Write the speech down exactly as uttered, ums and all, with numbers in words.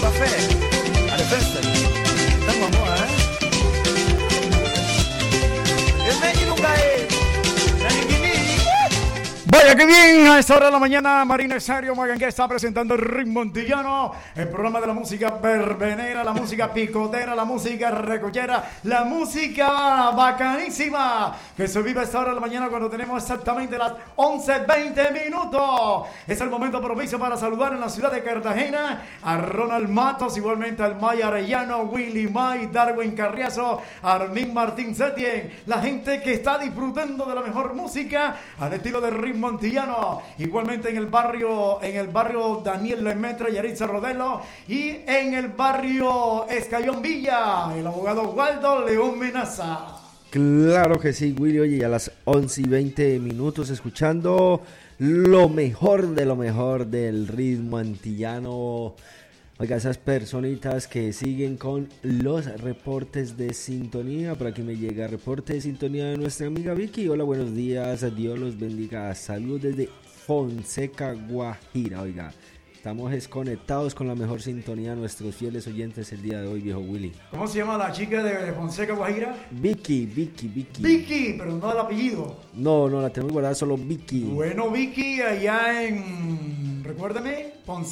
Buffet, a defensa. Estamos moda, ¿eh? El Meñi nunca es. Vaya que bien, a esta hora de la mañana, Marina Esario Magangué está presentando el ritmo antillano, el programa de la música verbenera, la música picotera, la música recollera, la música bacanísima, que se vive a esta hora de la mañana cuando tenemos exactamente las once veinte minutos. Es el momento propicio para saludar en la ciudad de Cartagena a Ronald Matos, igualmente al Maya Arellano, Willy May, Darwin Carriazo, Armin Martín Setien, la gente que está disfrutando de la mejor música al estilo de ritmo antillano, igualmente en el barrio en el barrio Daniel Lemaitre, Yaritza Rodelo, y en el barrio Escayón Villa, el abogado Waldo León Menaza. Claro que sí, Willy. Oye, a las once y veinte minutos escuchando lo mejor de lo mejor del ritmo antillano. Oiga, esas personitas que siguen con los reportes de sintonía. Por aquí me llega reporte de sintonía de nuestra amiga Vicky. Hola, buenos días, Dios los bendiga. Saludos desde Fonseca, Guajira. Oiga, estamos desconectados con la mejor sintonía de nuestros fieles oyentes el día de hoy, viejo Willy. ¿Cómo se llama la chica de Fonseca, Guajira? Vicky, Vicky, Vicky. Vicky, pero no el apellido. No, no, la tenemos guardada, solo Vicky. Bueno, Vicky, allá en, recuérdame, Fonseca.